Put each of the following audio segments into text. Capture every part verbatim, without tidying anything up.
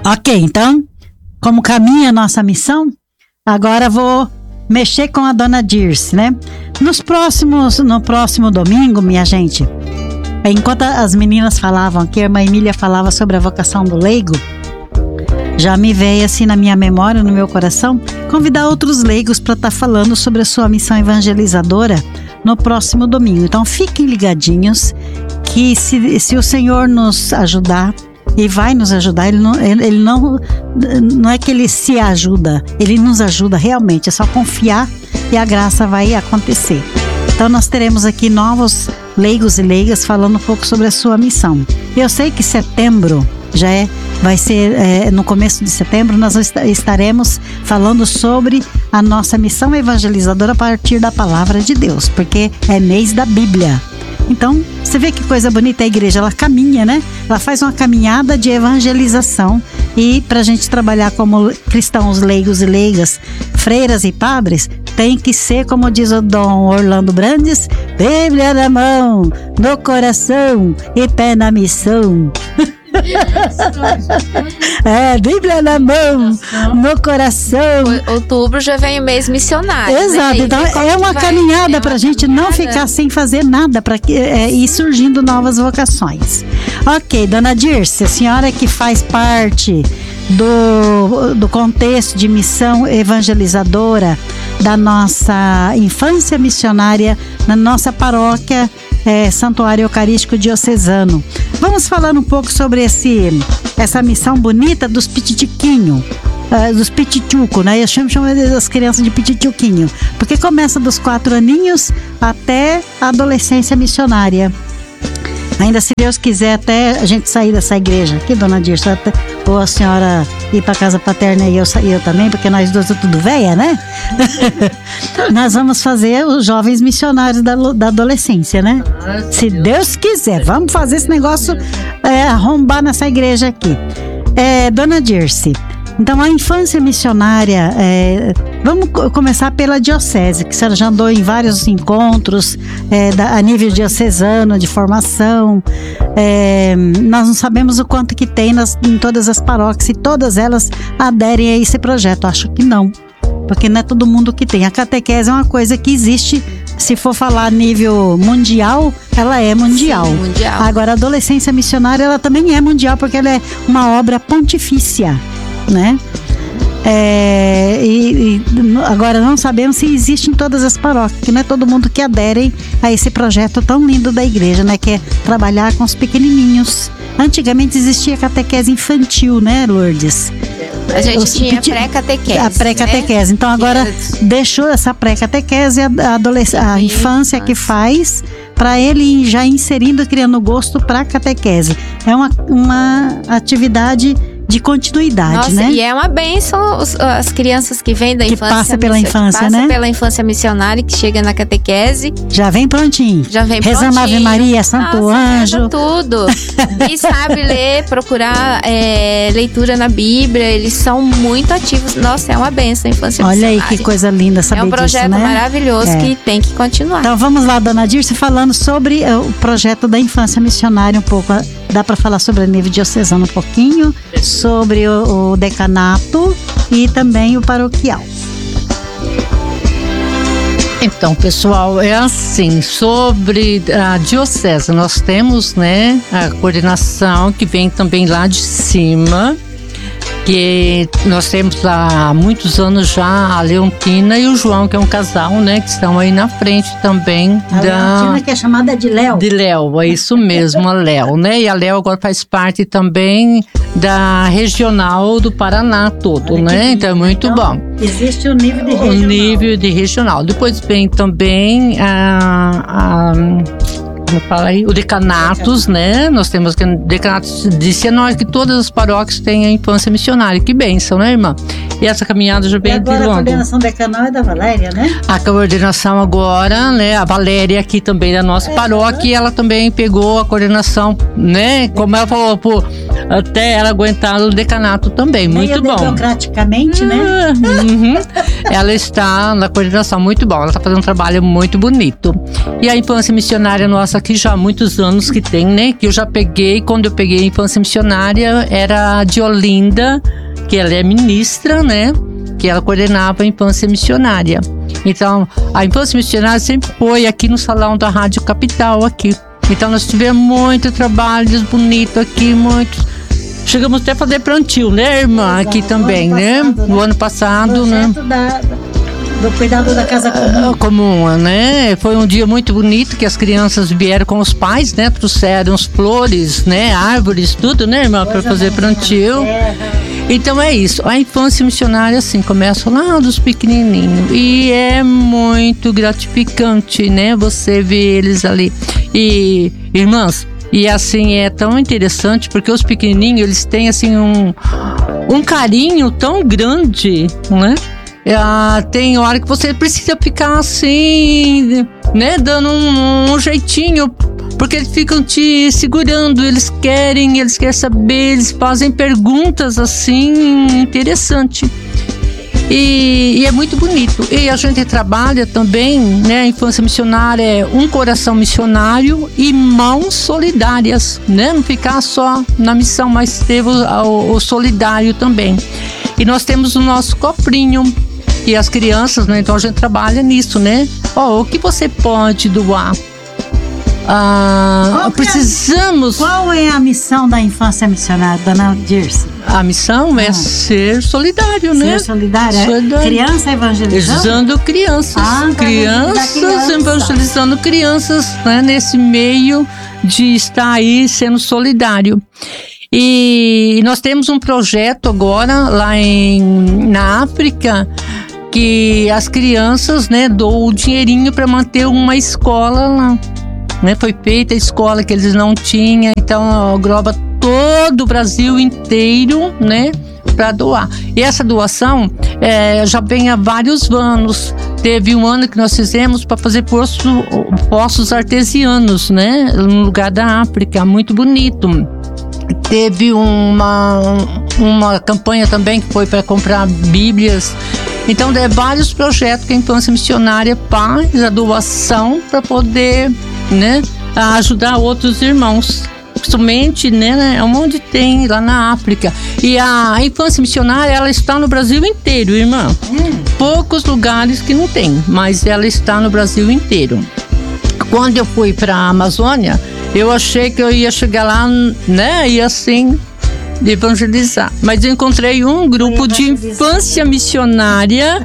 Ok, então, como caminha a nossa missão, agora vou mexer com a dona Dirce, né? Nos próximos, no próximo domingo, minha gente, enquanto as meninas falavam aqui, a irmã Emília falava sobre a vocação do leigo, já me veio assim na minha memória, no meu coração, convidar outros leigos para estar falando sobre a sua missão evangelizadora no próximo domingo. Então fiquem ligadinhos que se, se o Senhor nos ajudar, e vai nos ajudar, ele não, ele, ele não, não é que ele se ajuda, ele nos ajuda realmente, é só confiar e a graça vai acontecer. Então nós teremos aqui novos leigos e leigas falando um pouco sobre a sua missão. Eu sei que setembro já é, vai ser, é, no começo de setembro, nós estaremos falando sobre a nossa missão evangelizadora a partir da palavra de Deus, porque é mês da Bíblia. Então, você vê que coisa bonita a igreja, ela caminha, né? Ela faz uma caminhada de evangelização e para a gente trabalhar como cristãos leigos e leigas, freiras e padres, tem que ser, como diz o Dom Orlando Brandes, Bíblia na mão, no coração e pé na missão. É, Bíblia na mão, no coração. Outubro já vem o mês missionário. Exato, né? então é uma vai, caminhada é para a gente caminhada. Não ficar sem fazer nada, para é, ir surgindo novas vocações. Ok, dona Dirce, a senhora que faz parte do, do contexto de missão evangelizadora da nossa infância missionária na nossa paróquia é, Santuário Eucarístico Diocesano. Vamos falar um pouco sobre esse, essa missão bonita dos pititiquinhos, uh, dos pititiuco, né? Eu chamo, chamo as crianças de pititiuquinho, porque começa dos quatro aninhos até a adolescência missionária. Ainda, se Deus quiser, até a gente sair dessa igreja aqui, dona Dirce, até, ou a senhora ir para casa paterna e eu, eu também, porque nós duas é tudo velha, né? Nós vamos fazer os jovens missionários da, da adolescência, né? Se Deus quiser, vamos fazer esse negócio é, arrombar nessa igreja aqui. É, dona Dirce, então a infância missionária, é, vamos começar pela diocese, que a senhora já andou em vários encontros é, da, a nível diocesano, de formação. É, nós não sabemos o quanto que tem nas, em todas as paróquias, se todas elas aderem a esse projeto. Acho que não, porque não é todo mundo que tem. A catequese é uma coisa que existe, se for falar a nível mundial, ela é mundial. Sim, mundial. Agora a adolescência missionária, ela também é mundial, porque ela é uma obra pontifícia, né? É, e, e agora não sabemos se existe em todas as paróquias, que não é todo mundo que adere a esse projeto tão lindo da igreja, né? Que é trabalhar com os pequenininhos. Antigamente existia catequese infantil, né, Lourdes? A gente os, tinha pré-catequese. A pré-catequese. Né? Então agora que deixou essa pré-catequese, a, adolesc- a infância que faz, para ele já inserindo, criando gosto para a catequese. É uma, uma atividade de continuidade, Nossa, né? E é uma bênção os, as crianças que vêm da que infância. Passa pela infância, passa né? pela infância missionária, que chega na catequese. Já vem prontinho. Já vem Rezando prontinho. Ave Maria, Santo Nossa, Anjo. tudo. E sabe ler, procurar é, leitura na Bíblia. Eles são muito ativos. Nossa, é uma bênção a infância Olha missionária. aí que coisa linda saber disso, né? É um projeto disso, né? maravilhoso É. que tem que continuar. Então vamos lá, dona Dirce, falando sobre uh, o projeto da infância missionária um pouco. Dá para falar sobre a nível diocesano um pouquinho, sobre o, o decanato e também o paroquial. Então, pessoal, é assim, sobre a diocese, nós temos, né, a coordenação que vem também lá de cima, que nós temos há muitos anos já a Leontina e o João, que é um casal, né, que estão aí na frente também. A da Leontina, que é chamada de Léo. De Léo, é isso mesmo, a Léo, né? E a Léo agora faz parte também da regional do Paraná todo, Olha, né? que Então é muito então, bom. Existe o nível de O regional. nível de regional. Depois vem também a, a como fala aí, o decanatos, né? Nós temos decanatos de Cianorte, que todas as paróquias têm a infância missionária. Que bênção, né, irmã? E essa caminhada já vem de longo. E agora a coordenação decanal é da Valéria, né? A coordenação agora, né? A Valéria aqui também da nossa é, paróquia, ela também pegou a coordenação, né? Como ela falou, por até ela aguentar o decanato também, muito Meio bom. Democraticamente, né? Uhum. Ela está na coordenação muito bom, ela está fazendo um trabalho muito bonito. E a infância missionária nossa aqui já há muitos anos que tem, né? Que eu já peguei, quando eu peguei a infância missionária, era a de Olinda, que ela é ministra, né? Que ela coordenava a infância missionária. Então, a infância missionária sempre foi aqui no salão da Rádio Capital, aqui. Então, nós tivemos muito trabalhos bonitos aqui, muitos. Chegamos até a fazer plantio, né, irmã? Exato. Aqui também, né? Passado, né? No ano passado, né? Da, do cuidado da casa comum. comum, né? Foi um dia muito bonito que as crianças vieram com os pais, né? Trouxeram as flores, né? Árvores, tudo, né, irmã? Para fazer plantio. Então é isso. A infância missionária, assim, começa lá dos pequenininhos. E é muito gratificante, né? Você ver eles ali. E, irmãs, e assim, é tão interessante porque os pequenininhos, eles têm assim um, um carinho tão grande, né? Ah, tem hora que você precisa ficar assim, né? Dando um, um jeitinho, porque eles ficam te segurando, eles querem, eles querem saber, eles fazem perguntas assim, interessante. E, e é muito bonito. E a gente trabalha também, né? A infância missionária é um coração missionário e mãos solidárias, né? Não ficar só na missão, mas ter o, o, o solidário também. E nós temos o nosso cofrinho, e as crianças, né? Então a gente trabalha nisso, né? Ó, oh, o que você pode doar? Ah, precisamos. Qual é a missão da infância missionária, dona Dirce? A missão ah. é ser solidário, né? Ser solidário. solidário. Criança evangelizando? Evangelizando crianças. Ah, crianças criança. evangelizando crianças, né? Nesse meio de estar aí sendo solidário. E nós temos um projeto agora lá em, na África, que as crianças, né, doam o dinheirinho para manter uma escola lá. Né, foi feita a escola que eles não tinham, então engloba todo o Brasil inteiro, né, para doar. E essa doação é, já vem há vários anos. Teve um ano que nós fizemos para fazer poço, poços artesianos, né, no lugar da África, muito bonito. Teve uma, uma campanha também que foi para comprar bíblias. Então, é vários projetos que a infância missionária faz, a doação para poder, né, ajudar outros irmãos. Principalmente, né, onde tem lá na África. E a infância missionária, ela está no Brasil inteiro, irmã. Hum. Poucos lugares que não tem, mas ela está no Brasil inteiro. Quando eu fui para a Amazônia, eu achei que eu ia chegar lá, né, e assim, evangelizar. Mas eu encontrei um grupo de infância missionária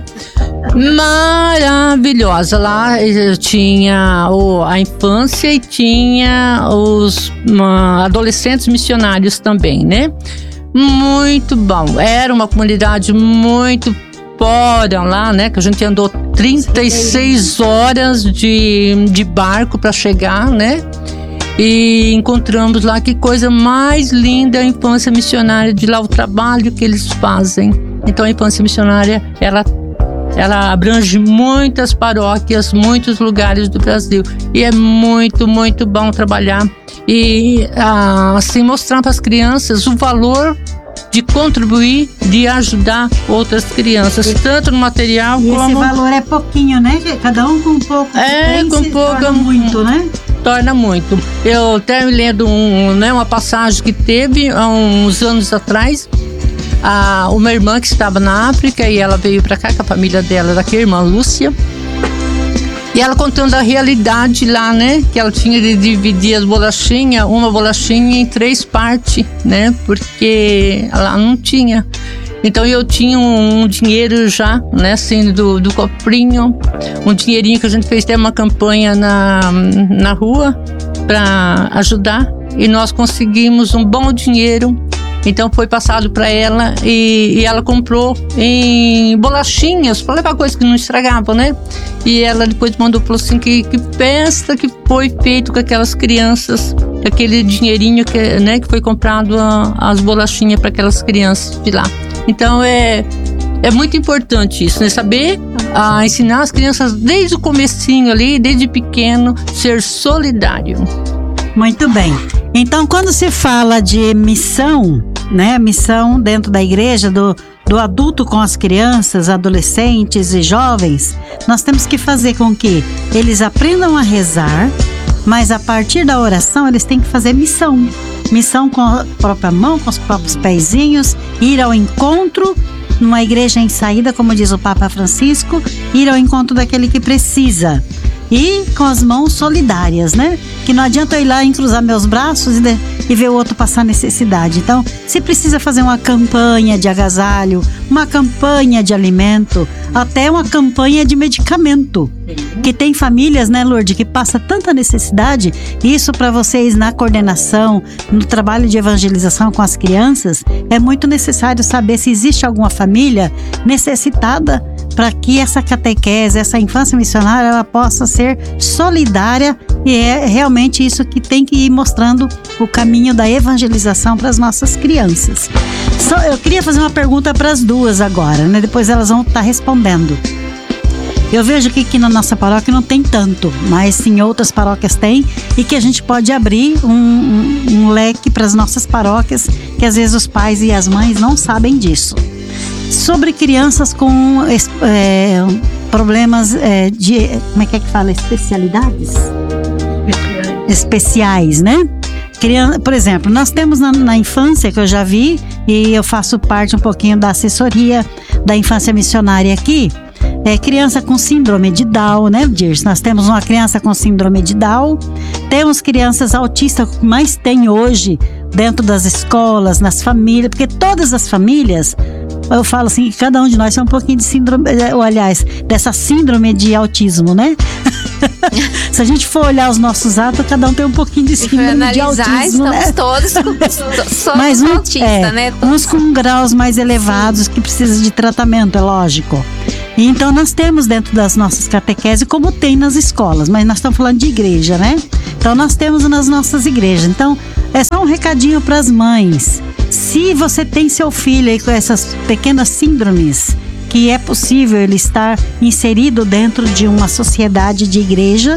maravilhosa. Lá eu tinha o, a infância e tinha os uma, adolescentes missionários também, né? Muito bom. Era uma comunidade muito fora lá, né? Que a gente andou trinta e seis horas de, de barco para chegar, né? E encontramos lá, que coisa mais linda, a infância missionária de lá, o trabalho que eles fazem. Então a infância missionária, ela, ela abrange muitas paróquias, muitos lugares do Brasil. E é muito, muito bom trabalhar e assim mostrar para as crianças o valor de contribuir, de ajudar outras crianças, e, tanto no material e como... esse valor é pouquinho, né? Cada um com um pouco. É, com pouco. Muito, né? Torna muito. Eu até me lembro um, né, uma passagem que teve há uns anos atrás. A, uma irmã que estava na África e ela veio para cá com a família dela, daqui, a irmã Lúcia. E ela contando a realidade lá, né? Que ela tinha de dividir as bolachinhas, uma bolachinha em três partes, né? Porque ela não tinha. Então eu tinha um, um dinheiro já, né? Assim, do, do cofrinho. Um dinheirinho que a gente fez até uma campanha na, na rua para ajudar. E nós conseguimos um bom dinheiro. Então foi passado para ela e, e ela comprou em bolachinhas para levar coisas que não estragavam, né? E ela depois mandou, falou assim, que, que festa que foi feito com aquelas crianças, aquele dinheirinho que, né, que foi comprado a, as bolachinhas para aquelas crianças de lá. Então é, é muito importante isso, né? Saber a, ensinar as crianças desde o comecinho ali, desde pequeno, ser solidário. Muito bem. Então, quando se fala de missão, né, missão dentro da igreja, do, do adulto com as crianças, adolescentes e jovens, nós temos que fazer com que eles aprendam a rezar, mas a partir da oração eles têm que fazer missão. Missão com a própria mão, com os próprios pezinhos, ir ao encontro, numa igreja em saída, como diz o Papa Francisco, ir ao encontro daquele que precisa. E com as mãos solidárias, né? Que não adianta eu ir lá e cruzar meus braços e, de, e ver o outro passar necessidade. Então, se precisa fazer uma campanha de agasalho, uma campanha de alimento, até uma campanha de medicamento. Que tem famílias, né, Lourdes, que passa tanta necessidade. Isso para vocês na coordenação, no trabalho de evangelização com as crianças, é muito necessário saber se existe alguma família necessitada para que essa catequese, essa infância missionária, ela possa ser solidária, e é realmente isso que tem que ir mostrando o caminho da evangelização para as nossas crianças. Só, eu queria fazer uma pergunta para as duas agora, né? Depois elas vão estar respondendo. Eu vejo que aqui na nossa paróquia não tem tanto, mas em outras paróquias tem, e que a gente pode abrir um, um, um leque para as nossas paróquias, que às vezes os pais e as mães não sabem disso. Sobre crianças com é, problemas é, de, como é que é que fala? Especialidades? Especiais, Especiais, né? Criança, por exemplo, nós temos na, na infância, que eu já vi, e eu faço parte um pouquinho da assessoria da infância missionária aqui, é criança com síndrome de Down, né, Dirce? Nós temos uma criança com síndrome de Down, temos crianças autistas, que mais tem hoje dentro das escolas, nas famílias, porque todas as famílias, eu falo assim, que cada um de nós tem um pouquinho de síndrome, ou aliás, dessa síndrome de autismo, né? Se a gente for olhar os nossos atos, cada um tem um pouquinho de síndrome analisar, de autismo, estamos né? todos somos Mas um, autistas, é, né? Todos. Uns com graus mais elevados, sim, que precisam de tratamento, é lógico. E então nós temos dentro das nossas catequeses, como tem nas escolas, mas nós estamos falando de igreja, né? Então nós temos nas nossas igrejas. Então é só um recadinho para as mães. Se você tem seu filho aí com essas pequenas síndromes, que é possível ele estar inserido dentro de uma sociedade de igreja,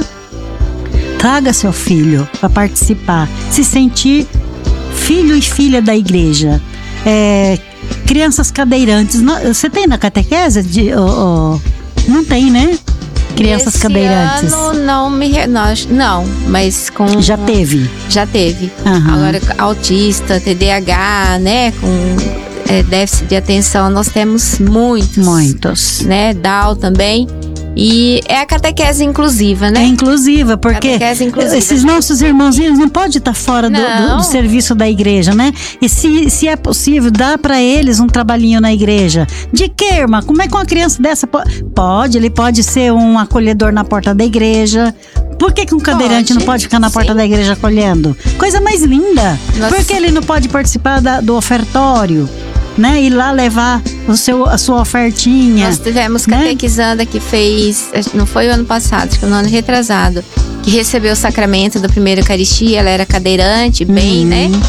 traga seu filho para participar, se sentir filho e filha da igreja. É, crianças cadeirantes, você tem na catequese? De, oh, oh, não tem, né? Crianças Esse cadeirantes. Ano não me re... não, não, mas com já teve. Já teve. Uhum. Agora autista, T D A H, né, com é, déficit de atenção, nós temos muitos. Muitos. Né, Down também. E é a catequese inclusiva, né? É inclusiva, porque inclusiva. Esses nossos irmãozinhos não podem estar fora do, do, do serviço da igreja, né? E se, se é possível, dá para eles um trabalhinho na igreja. De que, irmã? Como é que uma criança dessa pode? Pode, ele pode ser um acolhedor na porta da igreja. Por que, que um cadeirante pode, não pode ficar na porta, sim, da igreja acolhendo? Coisa mais linda. Nossa. Por que ele não pode participar da, do ofertório? Né, ir lá levar o seu, a sua ofertinha. Nós tivemos catequizanda, né, que fez, não foi o ano passado, acho que no ano retrasado, que recebeu o sacramento da primeira Eucaristia. Ela era cadeirante, bem, uhum, né?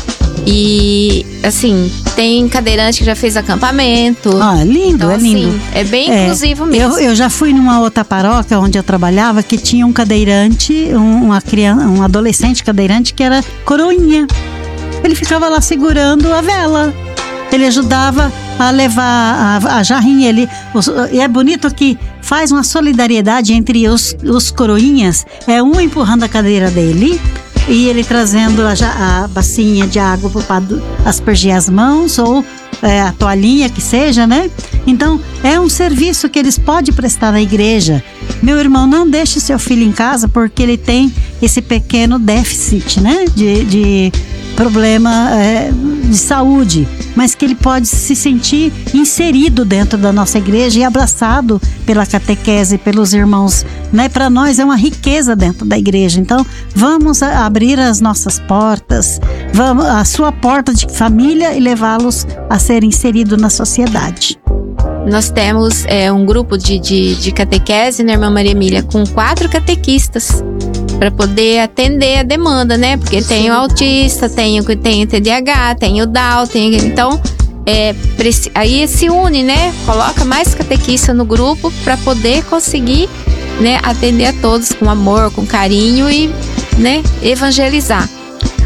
E, assim, tem cadeirante que já fez acampamento. Ah, lindo, então, é lindo. Assim, é bem é, inclusivo mesmo. Eu, eu já fui numa outra paróquia onde eu trabalhava, que tinha um cadeirante, um, uma criança, um adolescente cadeirante que era coroinha. Ele ficava lá segurando a vela. Ele ajudava a levar a, a jarrinha. Ele, os, e é bonito que faz uma solidariedade entre os, os coroinhas. É um empurrando a cadeira dele e ele trazendo a, a bacinha de água para aspergir as mãos, ou é, a toalhinha que seja, né? Então é um serviço que eles podem prestar na igreja. Meu irmão, não deixe seu filho em casa porque ele tem esse pequeno déficit, né? De... de problema é, de saúde, mas que ele pode se sentir inserido dentro da nossa igreja e abraçado pela catequese, pelos irmãos, né? Para nós é uma riqueza dentro da igreja. Então vamos a, abrir as nossas portas, vamos, a sua porta de família, e levá-los a ser inseridos na sociedade. Nós temos é, um grupo de, de, de catequese, né, irmã Maria Emília, com quatro catequistas, para poder atender a demanda, né? Porque sim, tem o autista, tem o, tem o T D A H, tem o Down, tem, então é, aí se une, né? Coloca mais catequista no grupo para poder conseguir, né, atender a todos com amor, com carinho e, né, evangelizar.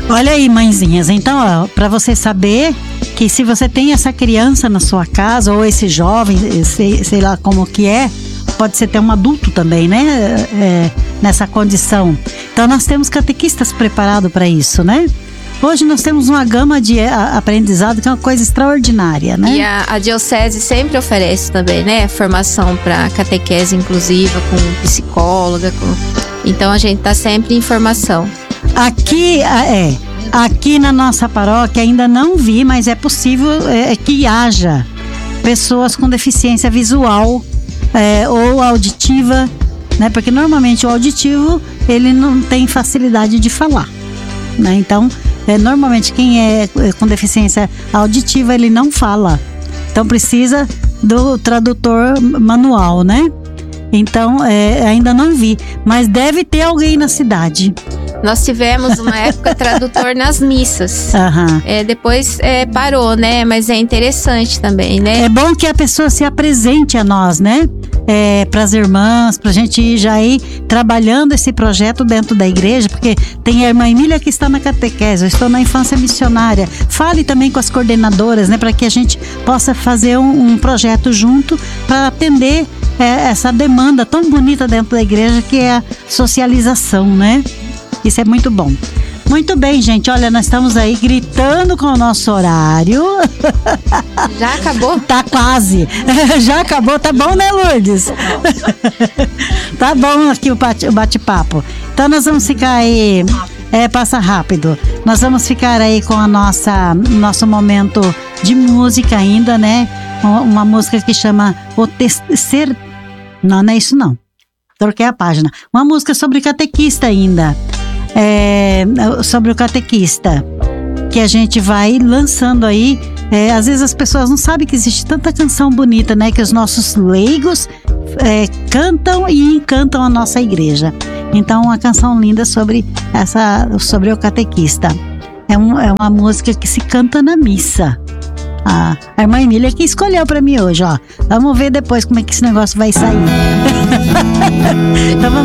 Olha aí, mãezinhas. Então, para você saber que se você tem essa criança na sua casa, ou esse jovem, sei, sei lá como que é, pode ser até um adulto também, né? É, nessa condição. Então, nós temos catequistas preparados para isso, né? Hoje nós temos uma gama de a, aprendizado que é uma coisa extraordinária, né? E a, a diocese sempre oferece também, né? Formação para catequese inclusiva, com psicóloga. Com... Então a gente tá sempre em formação. Aqui, é, aqui na nossa paróquia ainda não vi, mas é possível é, que haja pessoas com deficiência visual é, ou auditiva, né? Porque normalmente o auditivo, ele não tem facilidade de falar, né? Então, É, normalmente quem é com deficiência auditiva, ele não fala. Então precisa do tradutor manual, né? Então é, ainda não vi, mas deve ter alguém na cidade. Nós tivemos uma época tradutor nas missas. Uhum. É, depois é, parou, né? Mas é interessante também, né? É bom que a pessoa se apresente a nós, né? É, para as irmãs, para a gente ir já ir trabalhando esse projeto dentro da igreja, porque tem a irmã Emília que está na catequese, eu estou na infância missionária. Fale também com as coordenadoras, né? Para que a gente possa fazer um, um projeto junto para atender é, essa demanda tão bonita dentro da igreja, que é a socialização, né? Isso é muito bom. Muito bem, gente. Olha, nós estamos aí gritando com o nosso horário. Já acabou? Tá quase. Já acabou. Tá bom, né, Lourdes? Tá bom aqui o bate- o bate-papo. Então nós vamos ficar aí... É, passa rápido. Nós vamos ficar aí com a nossa nosso momento de música ainda, né? Uma, uma música que chama O Terceiro... Não, não é isso não. Troquei a página. Uma música sobre catequista ainda. É, sobre o catequista, que a gente vai lançando aí. É, às vezes as pessoas não sabem que existe tanta canção bonita, né? Que os nossos leigos é, cantam e encantam a nossa igreja. Então, uma canção linda sobre, essa, sobre o catequista. É, um, é uma música que se canta na missa. Ah, a irmã Emília que escolheu pra mim hoje, ó. Vamos ver depois como é que esse negócio vai sair. Então, vamos